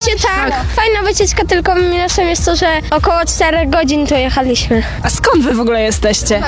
Oczywiście tak. Fajna wycieczka, tylko minusem jest to, że około 4 godzin tu jechaliśmy. A skąd wy w ogóle jesteście?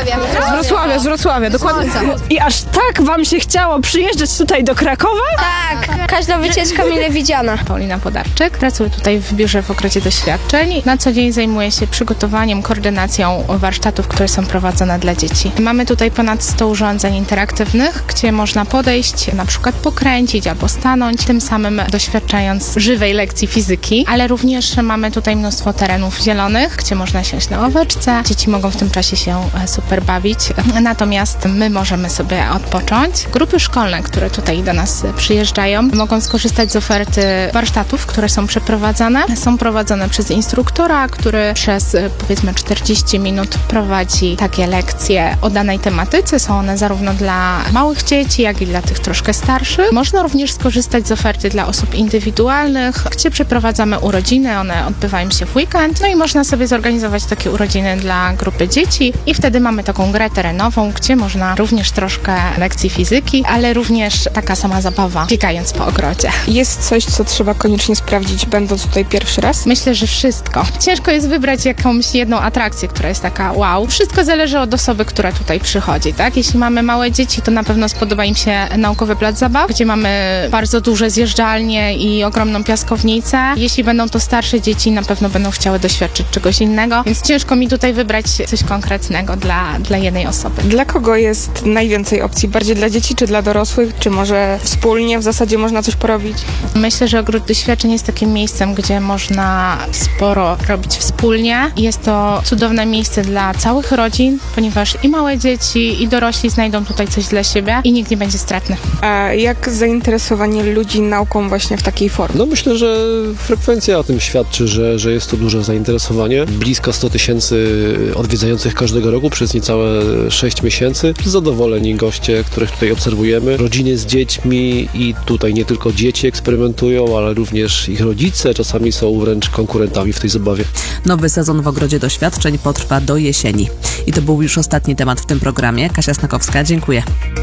Z Wrocławia, dokładnie. I aż tak wam się chciało przyjeżdżać tutaj do Krakowa? Tak, każda wycieczka mile widziana. Paulina Podarczyk. Pracuję tutaj w biurze w Ogrodzie Doświadczeń. Na co dzień zajmuję się przygotowaniem, koordynacją warsztatów, które są prowadzone dla dzieci. Mamy tutaj ponad 100 urządzeń interaktywnych, gdzie można podejść, na przykład pokręcić albo stanąć, tym samym doświadczając żywej lekcji fizyki, ale również mamy tutaj mnóstwo terenów zielonych, gdzie można siąść na ławeczce. Dzieci mogą w tym czasie się super bawić, natomiast my możemy sobie odpocząć. Grupy szkolne, które tutaj do nas przyjeżdżają, mogą skorzystać z oferty warsztatów, które są przeprowadzane. Są prowadzone przez instruktora, który przez powiedzmy 40 minut prowadzi takie lekcje o danej tematyce. Są one zarówno dla małych dzieci, jak i dla tych troszkę starszych. Można również skorzystać z oferty dla osób indywidualnych, gdzie przeprowadzamy urodziny. One odbywają się w weekend. No i można sobie zorganizować takie urodziny dla grupy dzieci i wtedy mamy taką grę terenową, gdzie można również troszkę lekcji fizyki, ale również taka sama zabawa, biegając po ogrodzie. Jest coś, co trzeba koniecznie sprawdzić, będąc tutaj pierwszy raz? Myślę, że wszystko. Ciężko jest wybrać jakąś jedną atrakcję, która jest taka wow. Wszystko zależy od osoby, która tutaj przychodzi, tak? Jeśli mamy małe dzieci, to na pewno spodoba im się Naukowy Plac Zabaw, gdzie mamy bardzo duże zjeżdżalnie i ogromną piaskownicę. Jeśli będą to starsze dzieci, na pewno będą chciały doświadczyć czegoś innego, więc ciężko mi tutaj wybrać coś konkretnego dla jednej osoby. Dla kogo jest najwięcej opcji? Bardziej dla dzieci czy dla dorosłych? Czy może wspólnie w zasadzie można coś porobić? Myślę, że Ogród Doświadczeń jest takim miejscem, gdzie można sporo robić wspólnie. Jest to cudowne miejsce dla całych rodzin, ponieważ i małe dzieci, i dorośli znajdą tutaj coś dla siebie i nikt nie będzie stratny. A jak zainteresowanie ludzi nauką właśnie w takiej formie? No myślę, że frekwencja o tym świadczy, że jest to duże zainteresowanie. Blisko 100 000 odwiedzających każdego roku przez niecałe 6 miesięcy. Zadowoleni goście, których tutaj obserwujemy. Rodziny z dziećmi i tutaj nie tylko dzieci eksperymentują, ale również ich rodzice czasami są wręcz konkurentami w tej zabawie. Nowy sezon w Ogrodzie Doświadczeń potrwa do jesieni. I to był już ostatni temat w tym programie. Kasia Snakowska, dziękuję.